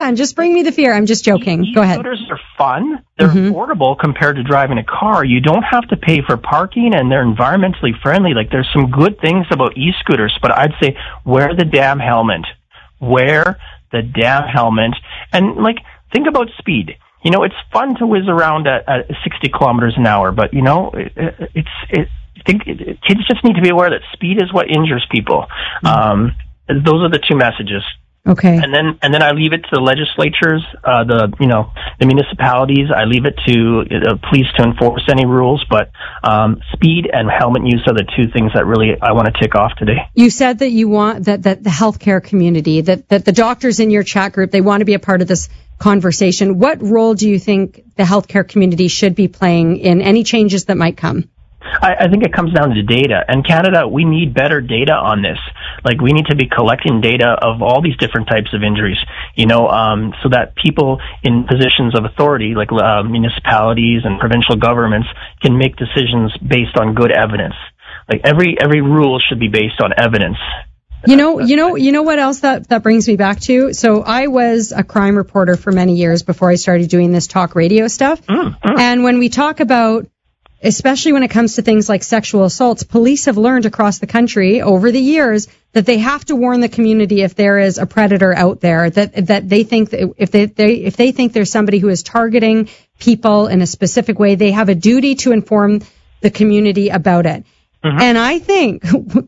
can. Just bring me the fear. I'm just joking. Go ahead. E-scooters are fun. They're affordable compared to driving a car. You don't have to pay for parking, and they're environmentally friendly. Like, there's some good things about e-scooters, but I'd say wear the damn helmet. Wear the damn helmet. And, like, think about speed. You know, it's fun to whiz around at 60 kilometers an hour, but, you know, kids just need to be aware that speed is what injures people. Those are the two messages. Okay. And then I leave it to the legislatures, the municipalities. I leave it to police to enforce any rules. But speed and helmet use are the two things that really I want to tick off today. You said that you want that the healthcare community, that the doctors in your chat group, they want to be a part of this conversation. What role do you think the healthcare community should be playing in any changes that might come? I think it comes down to data. And Canada, we need better data on this. Like, we need to be collecting data of all these different types of injuries, you know, so that people in positions of authority, like municipalities and provincial governments, can make decisions based on good evidence. Like, every rule should be based on evidence. You know what else that brings me back to? So I was a crime reporter for many years before I started doing this talk radio stuff. And when we talk about, especially when it comes to things like sexual assaults, police have learned across the country over the years that they have to warn the community if there is a predator out there, that they think that if they think there's somebody who is targeting people in a specific way, they have a duty to inform the community about it. And I think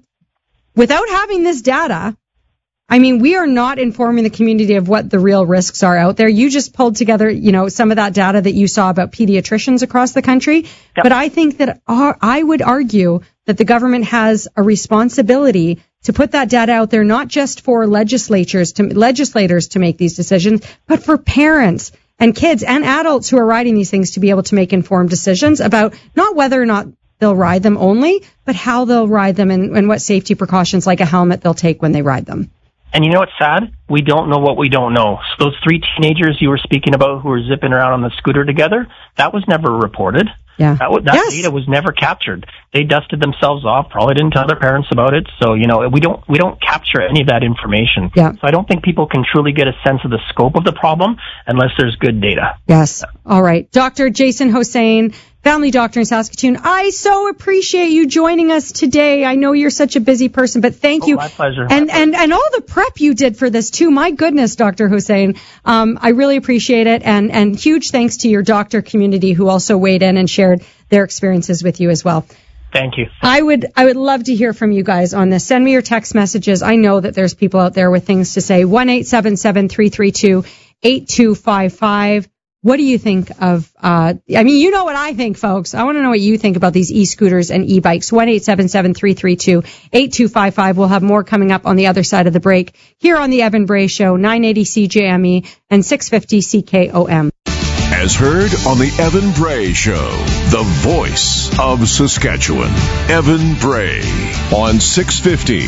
without having this data, I mean, we are not informing the community of what the real risks are out there. You just pulled together, you know, some of that data that you saw about pediatricians across the country. Yep. But I think that I would argue that the government has a responsibility to put that data out there, not just for legislators to make these decisions, but for parents and kids and adults who are riding these things to be able to make informed decisions about not whether or not they'll ride them only, but how they'll ride them and what safety precautions like a helmet they'll take when they ride them. And you know what's sad? We don't know what we don't know. So those 3 teenagers you were speaking about who were zipping around on the scooter together, that was never reported. Yeah. That data was never captured. They dusted themselves off, probably didn't tell their parents about it. So, you know, we don't capture any of that information. Yeah. So I don't think people can truly get a sense of the scope of the problem unless there's good data. Yes. All right. Dr. Jason Hosein, family doctor in Saskatoon. I so appreciate you joining us today. I know you're such a busy person, but thank you. My pleasure. And all the prep you did for this too. My goodness, Dr. Hosein. I really appreciate it. And huge thanks to your doctor community who also weighed in and shared their experiences with you as well. Thank you. I would love to hear from you guys on this. Send me your text messages. I know that there's people out there with things to say. 1-877-332-8255. What do you think of, you know what I think, folks. I want to know what you think about these e-scooters and e-bikes. 1-877-332-8255. We'll have more coming up on the other side of the break here on the Evan Bray Show, 980 CJME and 650 CKOM. As heard on the Evan Bray Show, the voice of Saskatchewan. Evan Bray on 650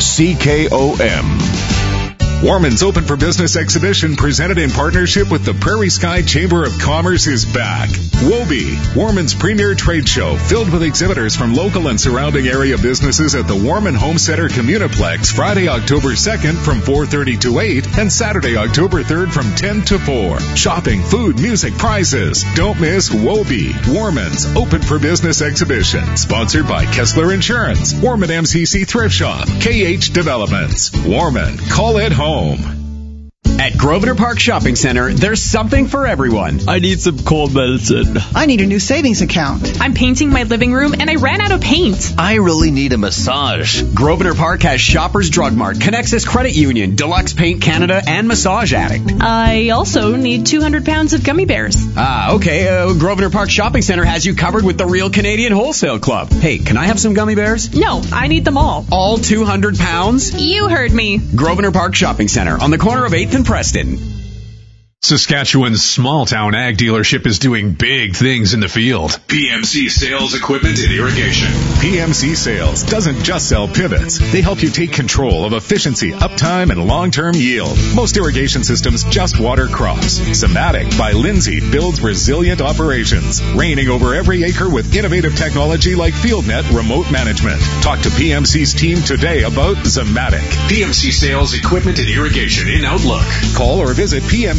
CKOM. Warman's Open for Business exhibition, presented in partnership with the Prairie Sky Chamber of Commerce, is back. WOBE, Warman's premier trade show, filled with exhibitors from local and surrounding area businesses at the Warman Home Center Communiplex, Friday, October 2nd from 4:30 to 8, and Saturday, October 3rd from 10 to 4. Shopping, food, music, prizes. Don't miss WOBE, Warman's Open for Business exhibition, sponsored by Kessler Insurance, Warman MCC Thrift Shop, KH Developments. Warman, call it home. At Grosvenor Park Shopping Center, there's something for everyone. I need some cold medicine. I need a new savings account. I'm painting my living room and I ran out of paint. I really need a massage. Grosvenor Park has Shoppers Drug Mart, Connexus Credit Union, Deluxe Paint Canada, and Massage Addict. I also need 200 pounds of gummy bears. Okay. Grosvenor Park Shopping Center has you covered with the Real Canadian Wholesale Club. Hey, can I have some gummy bears? No, I need them all. All 200 pounds? You heard me. Grosvenor Park Shopping Center on the corner of 8th and Preston. Saskatchewan's small-town ag dealership is doing big things in the field. PMC Sales Equipment and Irrigation. PMC Sales doesn't just sell pivots. They help you take control of efficiency, uptime, and long-term yield. Most irrigation systems just water crops. Zematic by Lindsay builds resilient operations, reigning over every acre with innovative technology like FieldNet remote management. Talk to PMC's team today about Zematic. PMC Sales Equipment and Irrigation in Outlook. Call or visit PMC